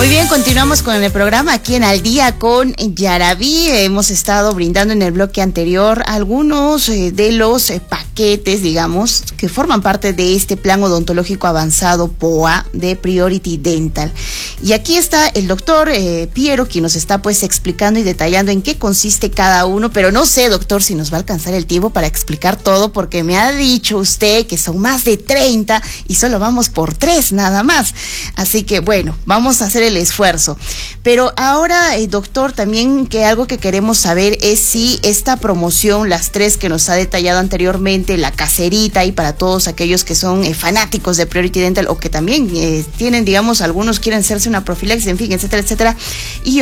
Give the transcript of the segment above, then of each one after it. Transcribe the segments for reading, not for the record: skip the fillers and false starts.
Muy bien, continuamos con el programa aquí en Al Día con Yaraví. Hemos estado brindando en el bloque anterior algunos de los paquetes, digamos, que forman parte de este plan odontológico avanzado POA de Priority Dental. Y aquí está el doctor Piero, quien nos está pues explicando y detallando en qué consiste cada uno, pero no sé, doctor, si nos va a alcanzar el tiempo para explicar todo, porque me ha dicho usted que son más de 30 y solo vamos por 3 nada más. Así que bueno, vamos a hacer el esfuerzo. Pero ahora, doctor, también que algo que queremos saber es si esta promoción, las 3 que nos ha detallado anteriormente, la caserita, y para todos aquellos que son fanáticos de Priority Dental o que también tienen, digamos, algunos quieren hacerse una profilaxis, en fin, etcétera, etcétera, y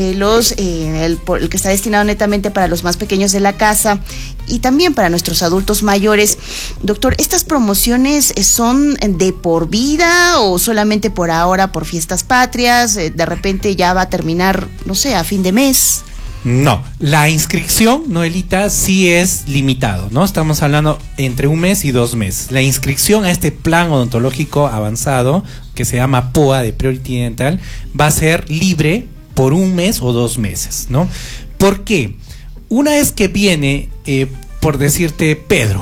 el que está destinado netamente para los más pequeños de la casa y también para nuestros adultos mayores. Doctor, ¿estas promociones son de por vida o solamente por ahora, por fiestas patrias? De repente ya va a terminar, no sé, a fin de mes. No, la inscripción, Noelita, sí es limitado, ¿no? Estamos hablando entre 1 mes y 2 meses. La inscripción a este plan odontológico avanzado, que se llama POA de Priority Dental, va a ser libre por 1 mes o 2 meses, ¿no? ¿Por qué? Una vez que viene, por decirte,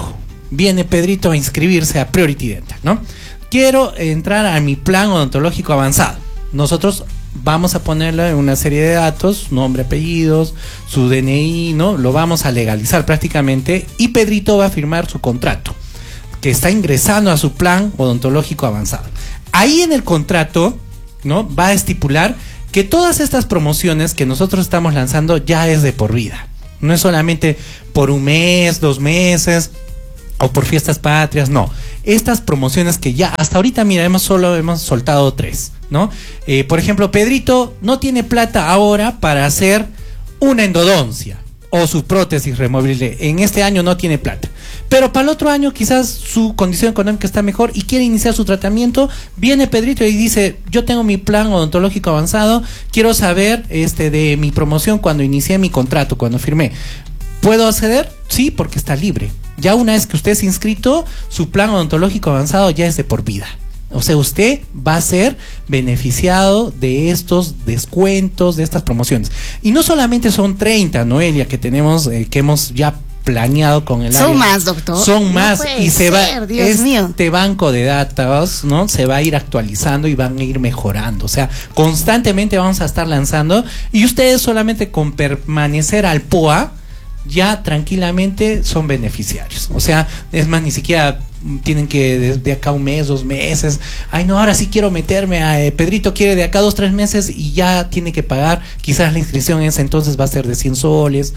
viene Pedrito a inscribirse a Priority Dental, ¿no? Quiero entrar a mi plan odontológico avanzado. Nosotros vamos a ponerle una serie de datos, nombre, apellidos, su DNI, ¿no? Lo vamos a legalizar prácticamente y Pedrito va a firmar su contrato, que está ingresando a su plan odontológico avanzado. Ahí en el contrato, ¿no? Va a estipular que todas estas promociones que nosotros estamos lanzando ya es de por vida. No es solamente por 1 mes, 2 meses o por fiestas patrias, no. Estas promociones que ya hasta ahorita, mira, hemos soltado 3, ¿no? Por ejemplo, Pedrito no tiene plata ahora para hacer una endodoncia o su prótesis removible. En este año no tiene plata. Pero para el otro año quizás su condición económica está mejor y quiere iniciar su tratamiento. Viene Pedrito y dice, yo tengo mi plan odontológico avanzado, quiero saber de mi promoción cuando inicié mi contrato, cuando firmé. ¿Puedo acceder? Sí, porque está libre. Ya una vez que usted es inscrito, su plan odontológico avanzado ya es de por vida. O sea, usted va a ser beneficiado de estos descuentos, de estas promociones. Y no solamente son 30, Noelia, que tenemos, que hemos ya planeado con el área. Son más, doctor. Son más. No y se va, Dios mío. Este banco de datos, ¿no? Se va a ir actualizando y van a ir mejorando. O sea, constantemente vamos a estar lanzando. Y ustedes solamente con permanecer al POA, ya tranquilamente son beneficiarios. O sea, es más, ni siquiera tienen que de acá 1 mes, 2 meses. Ay, no, ahora sí quiero meterme a Pedrito quiere de acá 2, 3 meses y ya tiene que pagar. Quizás la inscripción en ese entonces va a ser de 100 soles,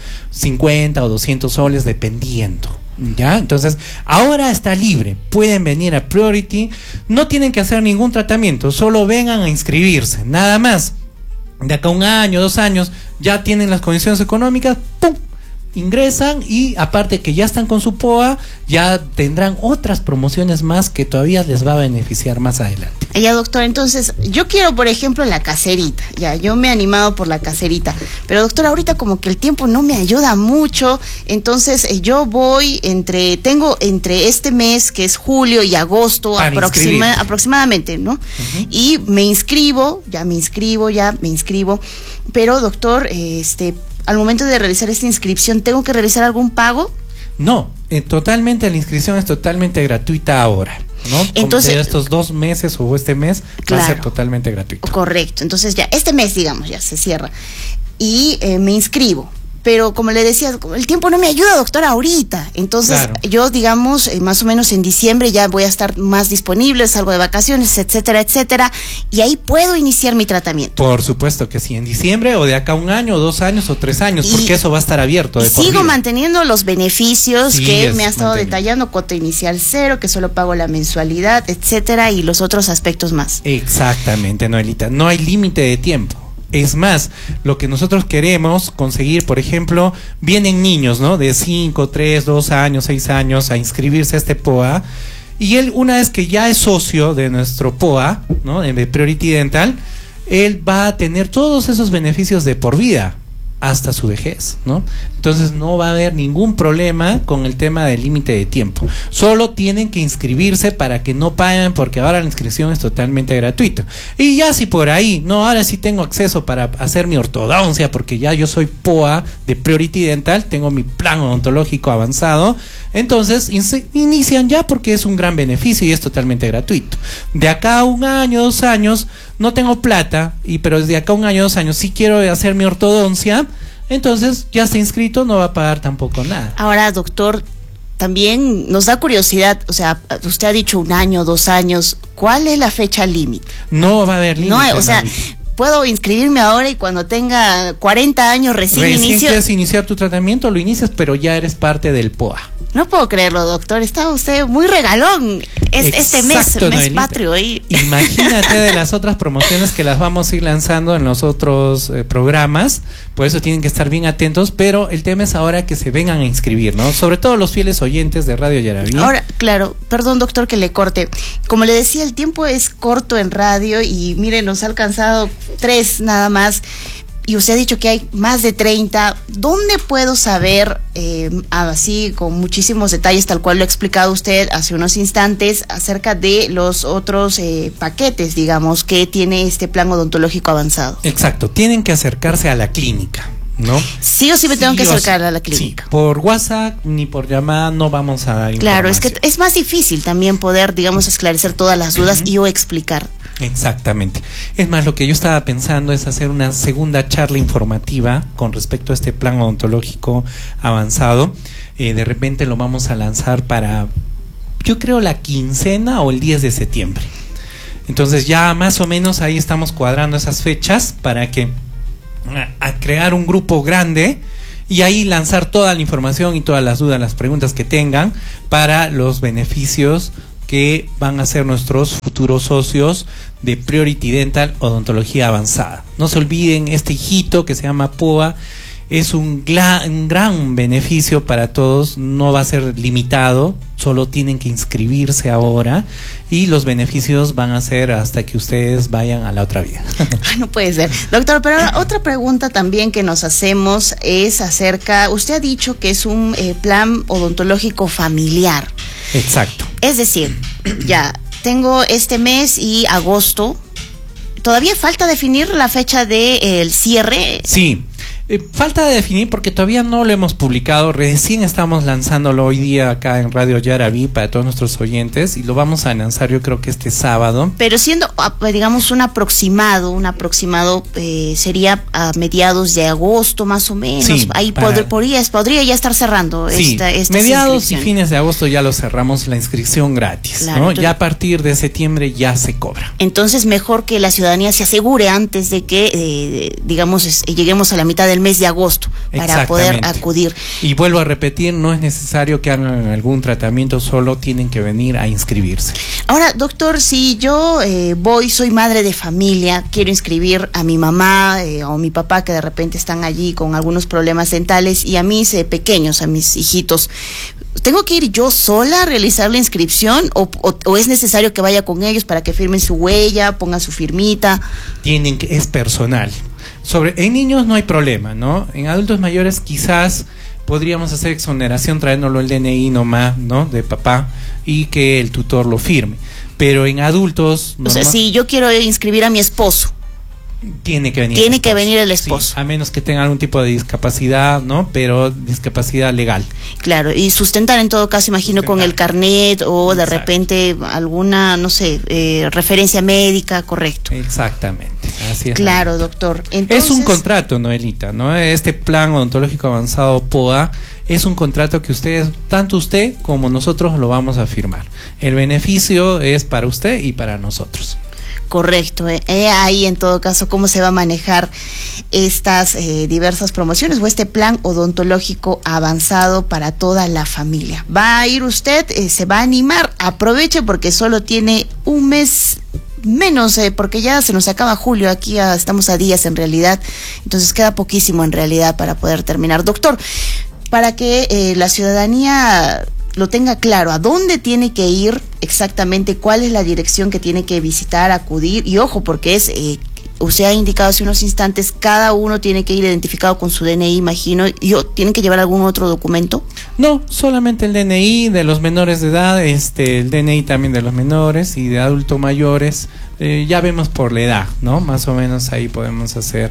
50 o 200 soles, dependiendo. ¿Ya? Entonces, ahora está libre. Pueden venir a Priority. No tienen que hacer ningún tratamiento. Solo vengan a inscribirse. Nada más. De acá 1 año, 2 años, ya tienen las condiciones económicas. ¡Pum! Ingresan y aparte que ya están con su POA, ya tendrán otras promociones más que todavía les va a beneficiar más adelante. Ya, doctor, entonces yo quiero, por ejemplo, la caserita. Ya, yo me he animado por la caserita, pero doctor, ahorita como que el tiempo no me ayuda mucho. Entonces yo tengo entre este mes, que es julio, y agosto aproximadamente, ¿no? Y me inscribo, pero doctor, al momento de realizar esta inscripción, ¿tengo que realizar algún pago? No, totalmente, la inscripción es totalmente gratuita ahora, ¿no? Entonces, estos 2 meses o este mes, claro, va a ser totalmente gratuito. Correcto, entonces ya, este mes, digamos, ya se cierra. Y me inscribo. Pero como le decía, el tiempo no me ayuda, doctor, ahorita. Entonces, claro, yo, digamos, más o menos en diciembre ya voy a estar más disponible, salgo de vacaciones, etcétera, etcétera. Y ahí puedo iniciar mi tratamiento. Por supuesto que sí, en diciembre o de acá 1 año, 2 años o 3 años, porque eso va a estar abierto. Y sigo manteniendo los beneficios que me ha estado detallando, cuota inicial 0, que solo pago la mensualidad, etcétera, y los otros aspectos más. Exactamente, Noelita, no hay límite de tiempo. Es más, lo que nosotros queremos conseguir, por ejemplo, vienen niños, ¿no? De 5, 3, 2 años, 6 años a inscribirse a este POA. Y él, una vez que ya es socio de nuestro POA, ¿no? De Priority Dental, él va a tener todos esos beneficios de por vida hasta su vejez, ¿no? Entonces no va a haber ningún problema con el tema del límite de tiempo. Solo tienen que inscribirse para que no paguen, porque ahora la inscripción es totalmente gratuita. Y ya si por ahí, no, ahora sí tengo acceso para hacer mi ortodoncia, porque ya yo soy POA de Priority Dental, tengo mi plan odontológico avanzado, entonces inician ya, porque es un gran beneficio y es totalmente gratuito. De acá a 1 año, 2 años, no tengo plata, pero desde acá a 1 año, 2 años sí quiero hacer mi ortodoncia, entonces ya está inscrito, no va a pagar tampoco nada. Ahora, doctor, también nos da curiosidad, o sea, usted ha dicho 1 año, 2 años, ¿cuál es la fecha límite? No va a haber límite. No, o sea, puedo inscribirme ahora y cuando tenga 40 años recién inicio. Quieres iniciar tu tratamiento, lo inicias, pero ya eres parte del POA. No puedo creerlo, doctor, está usted muy regalón. Este mes patrio. Imagínate de las otras promociones que las vamos a ir lanzando en los otros programas, por eso tienen que estar bien atentos, pero el tema es ahora que se vengan a inscribir, ¿no? Sobre todo los fieles oyentes de Radio Yaraví. Ahora, claro, perdón, doctor, que le corte. Como le decía, el tiempo es corto en radio y mire, nos ha alcanzado 3 nada más. Y usted ha dicho que hay más de 30. ¿Dónde puedo saber, así con muchísimos detalles, tal cual lo ha explicado usted hace unos instantes, acerca de los otros paquetes, digamos, que tiene este plan odontológico avanzado? Exacto, tienen que acercarse a la clínica, ¿no? Sí o sí me tengo que acercar a la clínica. Sí, por WhatsApp ni por llamada no vamos a dar información. Claro, es que es más difícil también poder, digamos, esclarecer todas las dudas y o explicar. Exactamente. Es más, lo que yo estaba pensando es hacer una segunda charla informativa con respecto a este plan odontológico avanzado. De repente lo vamos a lanzar para, yo creo, la quincena o el 10 de septiembre. Entonces ya más o menos ahí estamos cuadrando esas fechas para que a crear un grupo grande y ahí lanzar toda la información y todas las dudas, las preguntas que tengan para los beneficios que van a ser nuestros futuros socios de Priority Dental Odontología Avanzada. No se olviden, este hijito que se llama POA es un gran beneficio para todos, no va a ser limitado, solo tienen que inscribirse ahora y los beneficios van a ser hasta que ustedes vayan a la otra vida. No puede ser. Doctor, pero ahora otra pregunta también que nos hacemos es acerca, usted ha dicho que es un plan odontológico familiar. Exacto. Es decir, ya tengo este mes y agosto, ¿todavía falta definir la fecha del cierre? Sí. Falta de definir porque todavía no lo hemos publicado, recién estamos lanzándolo hoy día acá en Radio Yaraví para todos nuestros oyentes y lo vamos a lanzar yo creo que este sábado. Pero siendo, digamos, un aproximado sería a mediados de agosto más o menos, sí, ahí podría ya estar cerrando sí, esta mediados y fines de agosto ya lo cerramos la inscripción gratis, claro, ¿no? Entonces, ya a partir de septiembre ya se cobra. Entonces mejor que la ciudadanía se asegure antes de que, digamos, lleguemos a la mitad del mes de agosto para poder acudir. Y vuelvo a repetir, no es necesario que hagan algún tratamiento, solo tienen que venir a inscribirse. Ahora, doctor, si yo soy madre de familia, quiero inscribir a mi mamá o mi papá que de repente están allí con algunos problemas dentales y a mis pequeños, a mis hijitos, ¿tengo que ir yo sola a realizar la inscripción o es necesario que vaya con ellos para que firmen su huella, pongan su firmita? Es personal. En niños no hay problema, ¿no? En adultos mayores quizás podríamos hacer exoneración trayéndolo el DNI nomás, ¿no? De papá y que el tutor lo firme. Pero en adultos... O sea, si yo quiero inscribir a mi esposo, tiene que venir el esposo. Sí, a menos que tenga algún tipo de discapacidad, ¿no? Pero discapacidad legal. Claro, y sustentar en todo caso, imagino, con el carnet o de repente alguna, no sé, referencia médica, correcto. Exactamente, así es. Claro, doctor. Entonces, es un contrato, Noelita, ¿no? Este plan odontológico avanzado POA es un contrato que tanto usted como nosotros lo vamos a firmar. El beneficio es para usted y para nosotros. Correcto, ahí en todo caso cómo se va a manejar estas diversas promociones o este plan odontológico avanzado para toda la familia. Va a ir usted, se va a animar, aproveche porque solo tiene un mes menos, porque ya se nos acaba julio, aquí estamos a días en realidad, entonces queda poquísimo en realidad para poder terminar. Doctor, para que la ciudadanía lo tenga claro, ¿a dónde tiene que ir exactamente? ¿Cuál es la dirección que tiene que visitar, acudir? Y ojo, porque es usted ha indicado hace unos instantes, cada uno tiene que ir identificado con su DNI, imagino, y tienen que llevar algún otro documento. No, solamente el DNI de los menores de edad, el DNI también de los menores y de adultos mayores, ya vemos por la edad, ¿no? Más o menos ahí podemos hacer,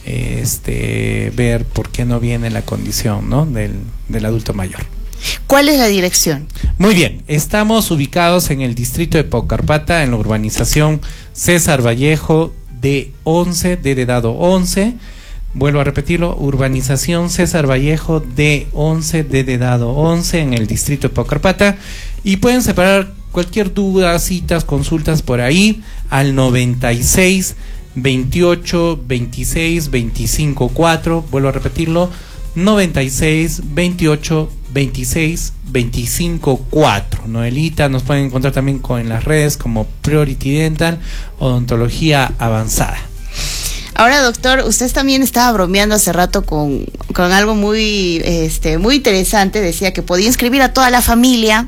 ver por qué no viene la condición, ¿no? del adulto mayor. ¿Cuál es la dirección? Muy bien, estamos ubicados en el distrito de Paucarpata, en la urbanización César Vallejo D11, de dado 11. Vuelvo a repetirlo, urbanización César Vallejo D11, de dado 11, en el distrito de Paucarpata. Y pueden separar cualquier duda, citas, consultas por ahí al 96 28 26 25 4. Vuelvo a repetirlo, 96 28 26 25 4. Noelita, nos pueden encontrar también en las redes como Priority Dental, Odontología Avanzada. Ahora, doctor, usted también estaba bromeando hace rato con algo muy muy interesante. Decía que podía inscribir a toda la familia.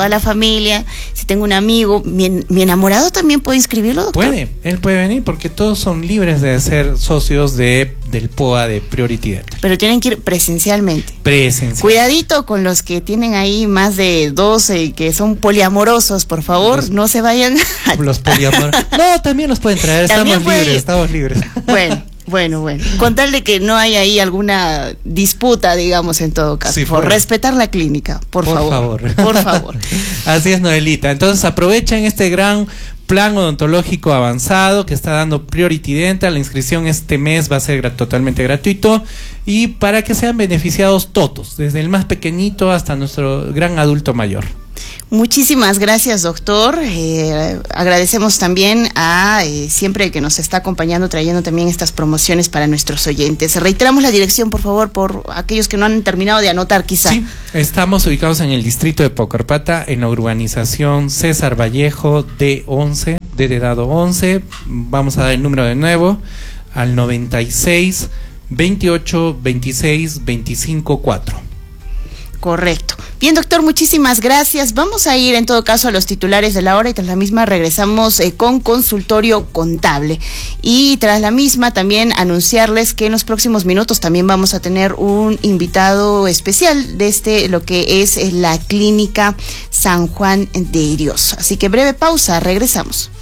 Si tengo un amigo, mi enamorado también puede inscribirlo, doctor. Él puede venir porque todos son libres de ser socios del POA de Priority Dental. Pero tienen que ir presencialmente. Cuidadito con los que tienen ahí más de 12 que son poliamorosos, por favor, no se vayan. Los poliamorosos. No, también los pueden traer, estamos libres. Bueno, con tal de que no haya ahí alguna disputa, digamos, en todo caso, sí, por respetar la clínica, por favor. Así es, Noelita. Entonces aprovechen este gran plan odontológico avanzado que está dando Priority Dental. La inscripción este mes va a ser totalmente gratuito y para que sean beneficiados todos, desde el más pequeñito hasta nuestro gran adulto mayor. Muchísimas gracias, doctor. Agradecemos también a siempre que nos está acompañando, trayendo también estas promociones para nuestros oyentes. Reiteramos la dirección, por favor, por aquellos que no han terminado de anotar, quizá. Sí, estamos ubicados en el distrito de Paucarpata, en la urbanización César Vallejo D11, de dado 11. Vamos a dar el número de nuevo al 96 28 26 25 4. Correcto. Bien, doctor, muchísimas gracias. Vamos a ir en todo caso a los titulares de la hora y tras la misma regresamos con consultorio contable. Y tras la misma también anunciarles que en los próximos minutos también vamos a tener un invitado especial de lo que es la clínica San Juan de Irios. Así que breve pausa, regresamos.